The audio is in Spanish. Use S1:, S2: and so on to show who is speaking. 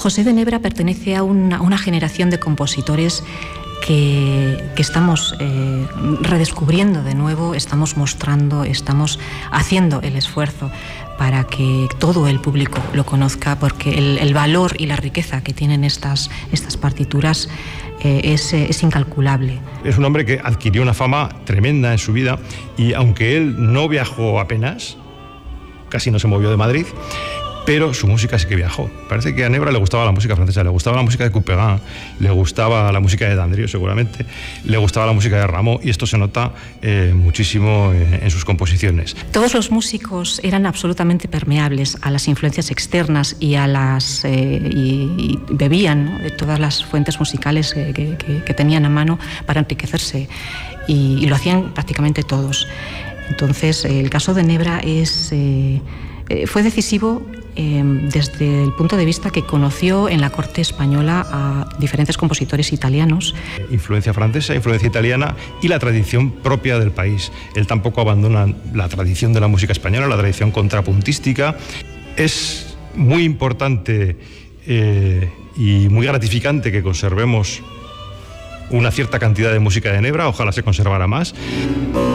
S1: José de Nebra pertenece a una generación de compositores que estamos redescubriendo de nuevo, estamos mostrando, estamos haciendo el esfuerzo para que todo el público lo conozca, porque el valor y la riqueza que tienen estas partituras es incalculable.
S2: Es un hombre que adquirió una fama tremenda en su vida y aunque él no viajó apenas, casi no se movió de Madrid, pero su música sí que viajó. Parece que a Nebra le gustaba la música francesa, le gustaba la música de Couperin, le gustaba la música de Dandrieu seguramente, le gustaba la música de Rameau, y esto se nota muchísimo en sus composiciones.
S1: Todos los músicos eran absolutamente permeables a las influencias externas y a las y bebían, ¿no?, de todas las fuentes musicales que tenían a mano para enriquecerse, y lo hacían prácticamente todos. Entonces, el caso de Nebra fue decisivo desde el punto de vista que conoció en la corte española a diferentes compositores italianos.
S2: Influencia francesa, influencia italiana y la tradición propia del país. Él tampoco abandona la tradición de la música española, la tradición contrapuntística. Es muy importante y muy gratificante que conservemos una cierta cantidad de música de Nebra, ojalá se conservara más.